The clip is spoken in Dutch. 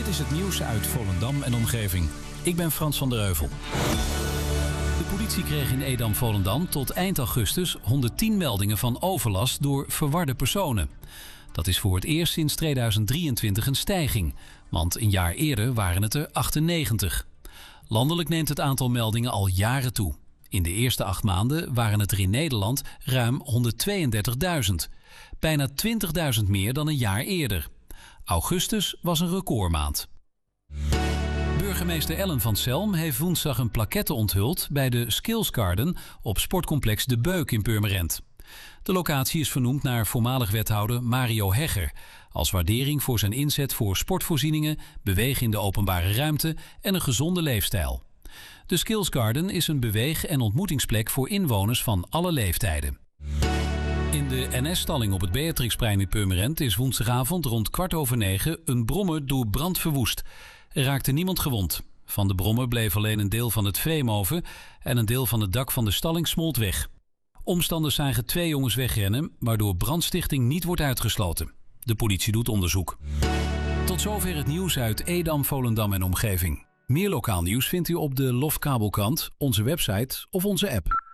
Dit is het nieuws uit Volendam en omgeving. Ik ben Frans van der Heuvel. De politie kreeg in Edam-Volendam tot eind augustus 110 meldingen van overlast door verwarde personen. Dat is voor het eerst sinds 2023 een stijging, want een jaar eerder waren het er 98. Landelijk neemt het aantal meldingen al jaren toe. In de eerste 8 maanden waren het er in Nederland ruim 132.000. Bijna 20.000 meer dan een jaar eerder. Augustus was een recordmaand. Burgemeester Ellen van Selm heeft woensdag een plaquette onthuld bij de Skills Garden op sportcomplex De Beuk in Purmerend. De locatie is vernoemd naar voormalig wethouder Mario Hegger, als waardering voor zijn inzet voor sportvoorzieningen, bewegen in de openbare ruimte en een gezonde leefstijl. De Skills Garden is een beweeg- en ontmoetingsplek voor inwoners van alle leeftijden. In de NS-stalling op het Beatrixplein in Purmerend is woensdagavond rond 9:15 een brommer door brand verwoest. Er raakte niemand gewond. Van de brommer bleef alleen een deel van het frame over en een deel van het dak van de stalling smolt weg. Omstanders zagen 2 jongens wegrennen, waardoor brandstichting niet wordt uitgesloten. De politie doet onderzoek. Tot zover het nieuws uit Edam, Volendam en omgeving. Meer lokaal nieuws vindt u op de Lofkabelkrant, onze website of onze app.